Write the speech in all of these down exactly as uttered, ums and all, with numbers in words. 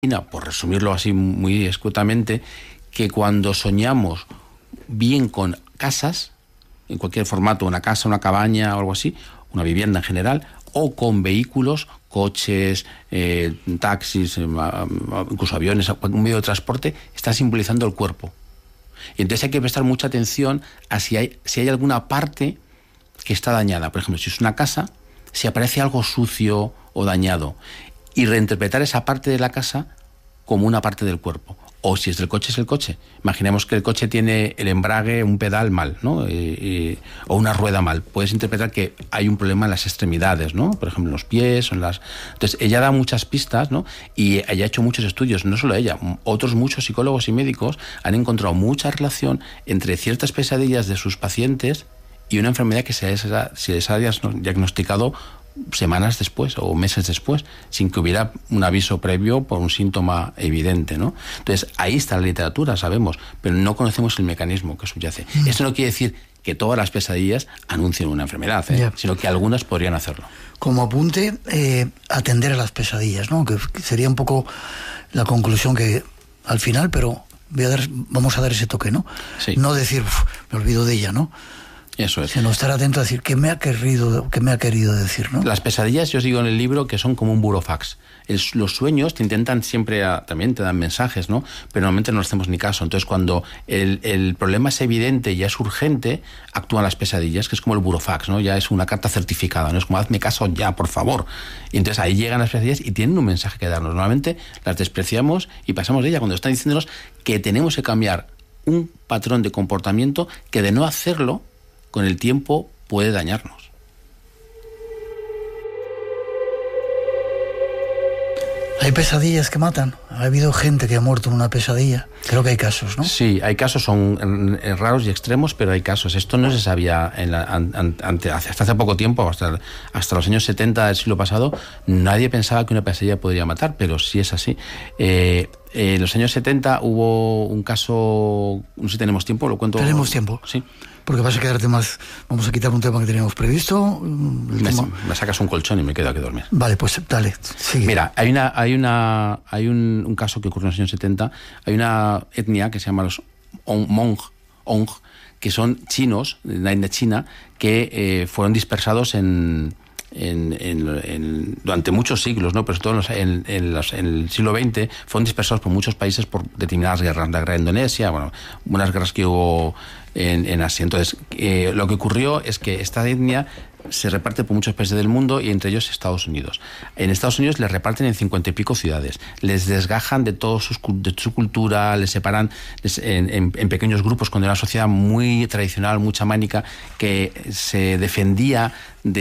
por resumirlo así muy escuetamente, que cuando soñamos bien con casas, en cualquier formato, una casa, una cabaña o algo así, una vivienda en general, o con vehículos, coches, eh, taxis, eh, incluso aviones, un medio de transporte, está simbolizando el cuerpo. Y entonces hay que prestar mucha atención a si hay, si hay alguna parte que está dañada. Por ejemplo, si es una casa, si aparece algo sucio o dañado, y reinterpretar esa parte de la casa como una parte del cuerpo. O si es del coche, es el coche. Imaginemos que el coche tiene el embrague, un pedal mal, ¿no? Y, y, o una rueda mal. Puedes interpretar que hay un problema en las extremidades, ¿no? Por ejemplo, en los pies o en las... Entonces, ella da muchas pistas, ¿no? Y ella ha hecho muchos estudios, no solo ella, otros muchos psicólogos y médicos han encontrado mucha relación entre ciertas pesadillas de sus pacientes y una enfermedad que se les ha, se les ha diagnosticado semanas después o meses después, sin que hubiera un aviso previo por un síntoma evidente, ¿no? Entonces, ahí está la literatura, sabemos, pero no conocemos el mecanismo que subyace. Mm. Esto no quiere decir que todas las pesadillas anuncien una enfermedad, ¿eh? Yeah. Sino que algunas podrían hacerlo. Como apunte, eh, atender a las pesadillas, ¿no? Que, que sería un poco la conclusión que al final, pero voy a dar, vamos a dar ese toque, ¿no? Sí. No decir, me olvido de ella, ¿no? Eso es. Sino estar atento a decir qué me ha querido, qué me ha querido decir, ¿no? Las pesadillas, yo os digo en el libro, que son como un burofax. El, los sueños te intentan siempre, a, también te dan mensajes, ¿no? Pero normalmente no les hacemos ni caso. Entonces, cuando el, el problema es evidente y ya es urgente, actúan las pesadillas, que es como el burofax, ¿no? Ya es una carta certificada, ¿no? Es como, hazme caso ya, por favor. Y entonces ahí llegan las pesadillas y tienen un mensaje que darnos. Normalmente las despreciamos y pasamos de ella cuando están diciéndonos que tenemos que cambiar un patrón de comportamiento que, de no hacerlo, con el tiempo puede dañarnos. ¿Hay pesadillas que matan? ¿Ha habido gente que ha muerto en una pesadilla? Creo que hay casos, ¿no? Sí, hay casos, son raros y extremos, pero hay casos. Esto no se sabía en la, ante, hasta hace poco tiempo, hasta, hasta los años setenta del siglo pasado, nadie pensaba que una pesadilla podría matar, pero sí es así. Eh, en los años setenta hubo un caso, no sé si tenemos tiempo, lo cuento. Tenemos tiempo. Sí. Porque vas a quedarte más... Vamos a quitar un tema que teníamos previsto. Me, tema... me sacas un colchón y me quedo aquí a dormir. Vale, pues dale, sigue. Mira, hay una, hay una, hay un, un caso que ocurrió en los años setenta. Hay una etnia que se llama los Hmong, Hmong, que son chinos, de la India China, que eh, fueron dispersados en... En, en, en, durante muchos siglos, ¿no? Pero sobre todo en, en, los, en el siglo veinte fueron dispersados por muchos países por determinadas guerras, la guerra de Indonesia, bueno, unas guerras que hubo en, en Asia. Entonces, eh, lo que ocurrió es que esta etnia se reparte por muchos países del mundo y entre ellos Estados Unidos. En Estados Unidos les reparten en cincuenta y pico ciudades, les desgajan de toda de su cultura, les separan les, en, en, en pequeños grupos, con una sociedad muy tradicional, muy chamánica, que se defendía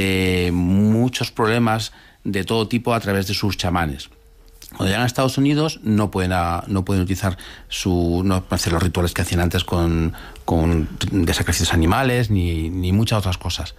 de muchos problemas de todo tipo a través de sus chamanes. Cuando llegan a Estados Unidos no pueden, a, no pueden utilizar su, no pueden hacer los rituales que hacían antes con, con de sacrificios animales ni, ni muchas otras cosas.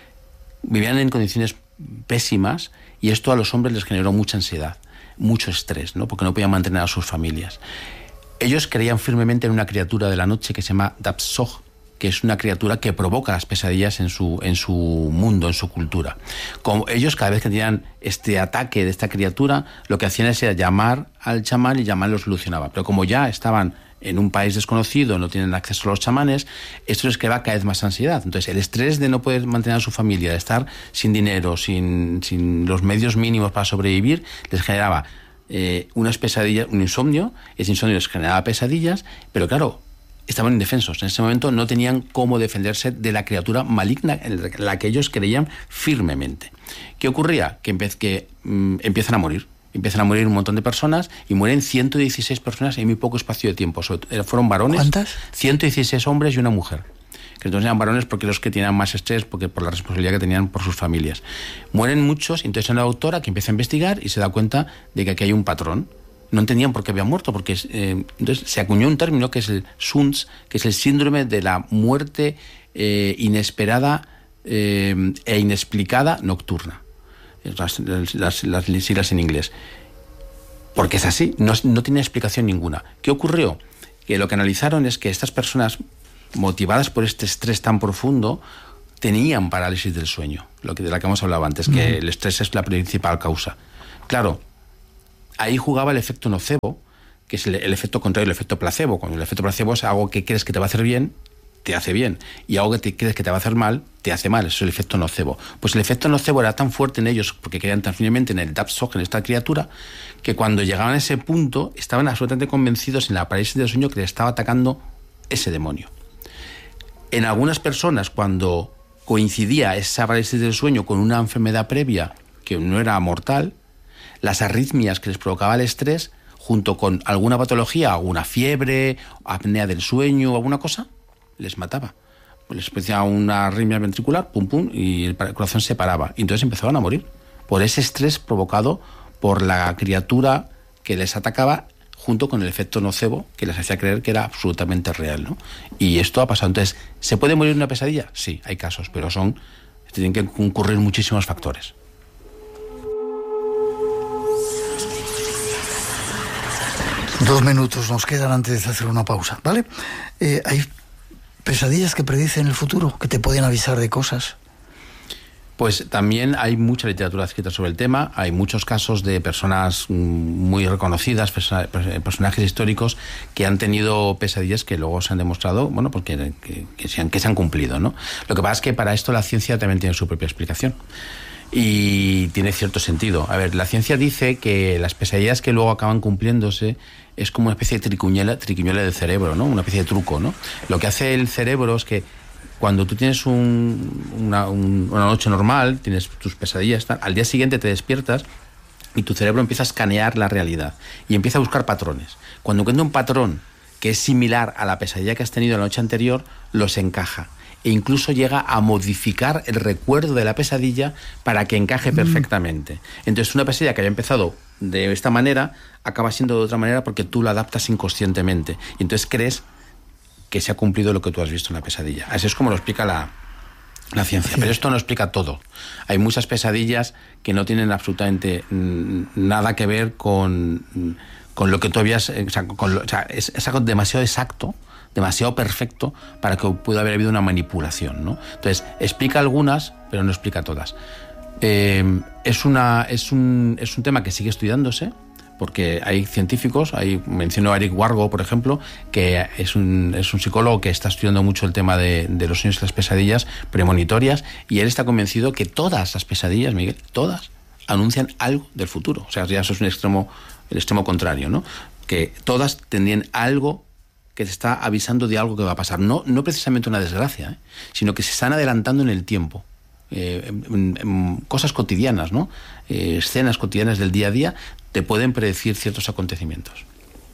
Vivían en condiciones pésimas y esto a los hombres les generó mucha ansiedad, mucho estrés, ¿no? Porque no podían mantener a sus familias. Ellos creían firmemente en una criatura de la noche que se llama Dapsog, que es una criatura que provoca las pesadillas en su, en su mundo, en su cultura. Como ellos, cada vez que tenían este ataque de esta criatura, lo que hacían era llamar al chamán y el chamán lo solucionaba. Pero como ya estaban en un país desconocido, no tienen acceso a los chamanes, esto les creaba cada vez más ansiedad. Entonces, el estrés de no poder mantener a su familia, de estar sin dinero, sin, sin los medios mínimos para sobrevivir, les generaba eh, unas pesadillas, un insomnio. Ese insomnio les generaba pesadillas, pero claro, estaban indefensos. En ese momento no tenían cómo defenderse de la criatura maligna en la que ellos creían firmemente. ¿Qué ocurría? Que, empe- que mm, empiezan a morir. Empiezan a morir un montón de personas y mueren ciento dieciséis personas en muy poco espacio de tiempo. Fueron varones. ¿Cuántas? ciento dieciséis hombres y una mujer. Que entonces eran varones porque los que tenían más estrés, porque por la responsabilidad que tenían por sus familias. Mueren muchos, entonces hay una doctora que empieza a investigar y se da cuenta de que aquí hay un patrón. No entendían por qué habían muerto, porque eh, entonces se acuñó un término que es el S U N S, que es el síndrome de la muerte eh, inesperada eh, e inexplicada nocturna. Las, las, las siglas en inglés. Porque es así, no, no tiene explicación ninguna. ¿Qué ocurrió? Que lo que analizaron es que estas personas, motivadas por este estrés tan profundo, tenían parálisis del sueño, lo que, de la que hemos hablado antes, que uh-huh. el estrés es la principal causa. Claro, ahí jugaba el efecto nocebo, que es el, el efecto contrario al efecto placebo. Cuando el efecto placebo es algo que crees que te va a hacer bien, te hace bien, y algo que te crees que te va a hacer mal, te hace mal. Eso es el efecto nocebo. Pues el efecto nocebo era tan fuerte en ellos, porque creían tan firmemente en el Dapsog, en esta criatura, que cuando llegaban a ese punto estaban absolutamente convencidos en la parálisis del sueño que les estaba atacando ese demonio. En algunas personas, cuando coincidía esa parálisis del sueño con una enfermedad previa que no era mortal, las arritmias que les provocaba el estrés, junto con alguna patología, alguna fiebre, apnea del sueño, alguna cosa, les mataba. Les hacía una arritmia ventricular, pum pum, y el corazón se paraba. Y entonces empezaban a morir por ese estrés provocado por la criatura que les atacaba, junto con el efecto nocebo que les hacía creer que era absolutamente real, ¿no? Y esto ha pasado. Entonces, ¿se puede morir en una pesadilla? Sí, hay casos, pero son tienen que concurrir muchísimos factores. Dos minutos nos quedan antes de hacer una pausa, ¿vale? Eh, hay pesadillas que predicen el futuro, que te pueden avisar de cosas. Pues también hay mucha literatura escrita sobre el tema, hay muchos casos de personas muy reconocidas, personajes históricos que han tenido pesadillas que luego se han demostrado, bueno, porque que, que, se, han, que se han cumplido, ¿no? Lo que pasa es que para esto la ciencia también tiene su propia explicación y tiene cierto sentido. A ver, la ciencia dice que las pesadillas que luego acaban cumpliéndose es como una especie de triquiñuela, triquiñuela del cerebro, ¿no? Una especie de truco, ¿no? Lo que hace el cerebro es que cuando tú tienes un, una, un, una noche normal, tienes tus pesadillas, tal, al día siguiente te despiertas y tu cerebro empieza a escanear la realidad y empieza a buscar patrones. Cuando encuentra un patrón que es similar a la pesadilla que has tenido la noche anterior, los encaja e incluso llega a modificar el recuerdo de la pesadilla para que encaje perfectamente. Entonces, una pesadilla que había empezado de esta manera acaba siendo de otra manera porque tú la adaptas inconscientemente y entonces crees que se ha cumplido lo que tú has visto en la pesadilla. Así es como lo explica la, la ciencia. Pero esto no explica todo. Hay muchas pesadillas que no tienen absolutamente nada que ver con, con lo que tú habías... O sea, con lo, o sea es, es algo demasiado exacto, demasiado perfecto para que pueda haber habido una manipulación, ¿no? Entonces, explica algunas, pero no explica todas. Eh, es, una, es, un, es un tema que sigue estudiándose, porque hay científicos, hay, menciono a Eric Wargo, por ejemplo, que es un, es un psicólogo que está estudiando mucho el tema de, de los sueños y las pesadillas premonitorias, y él está convencido que todas las pesadillas, Miguel, todas, anuncian algo del futuro. O sea, ya eso es un extremo, el extremo contrario, ¿no? Que todas tendrían algo que te está avisando de algo que va a pasar. No, no precisamente una desgracia, ¿eh? Sino que se están adelantando en el tiempo. Eh, en, en cosas cotidianas, ¿no? Eh, escenas cotidianas del día a día te pueden predecir ciertos acontecimientos.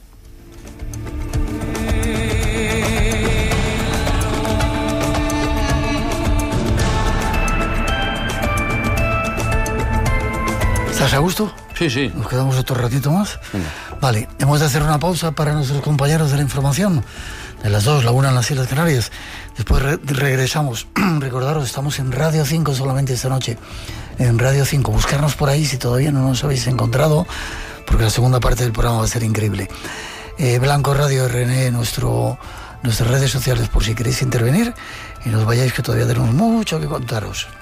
¿Estás a gusto? Sí, sí. ¿Nos quedamos otro ratito más? Venga. Vale, hemos de hacer una pausa para nuestros compañeros de la información. De las dos, la una en las Islas Canarias. Después re- regresamos. Recordaros, estamos en Radio cinco solamente esta noche. En Radio cinco. Buscarnos por ahí si todavía no nos habéis encontrado, porque la segunda parte del programa va a ser increíble. Eh, Blanco Radio René, nuestro, nuestras redes sociales por si queréis intervenir y nos vayáis, que todavía tenemos mucho que contaros.